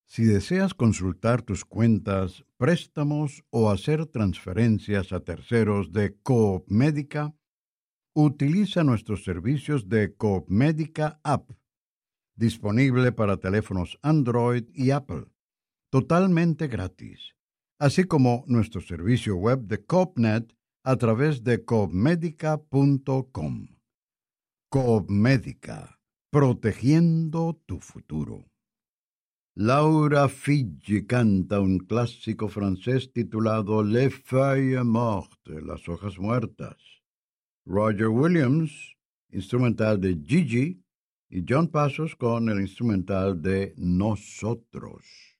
Si deseas consultar tus cuentas, préstamos o hacer transferencias a terceros de Coop Médica, utiliza nuestros servicios de Coop Médica App, disponible para teléfonos Android y Apple, totalmente gratis, así como nuestro servicio web de CoopNet a través de coopmedica.com. Coop Médica, protegiendo tu futuro. Laura Figi canta un clásico francés titulado Les Feuilles Mortes, las hojas muertas. Roger Williams, instrumental de Gigi, y John Passos con el instrumental de Nosotros.